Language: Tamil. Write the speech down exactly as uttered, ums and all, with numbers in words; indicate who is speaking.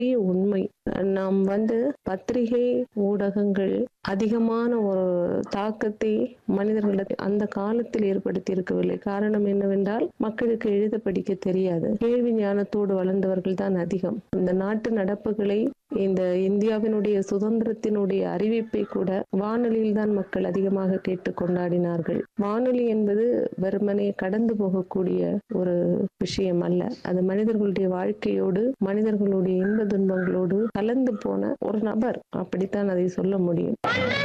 Speaker 1: உண்மை. நாம் வந்து பத்திரிகை ஊடகங்கள் அதிகமான ஒரு தாக்கத்தை மனிதர்களுக்கு அந்த காலத்தில் ஏற்படுத்தி இருக்கவில்லை. காரணம் என்னவென்றால் மக்களுக்கு எழுத படிக்க தெரியாது. கேள்வி ஞானத்தோடு வளர்ந்தவர்கள் தான் அதிகம். இந்த நாட்டு நடப்புகளை, இந்த இந்தியாவினுடைய சுதந்திரத்தினுடைய அறிவிப்பை கூட வானொலியில் தான் மக்கள் அதிகமாக கேட்டு கொண்டாடினார்கள். வானொலி என்பது வெறுமனே கடந்து போகக்கூடிய ஒரு விஷயம் அல்ல. அது மனிதர்களுடைய வாழ்க்கையோடு, மனிதர்களுடைய இன்ப துன்பங்களோடு கலந்து போன ஒரு நபர். அப்படித்தான் அதை சொல்ல முடியும்.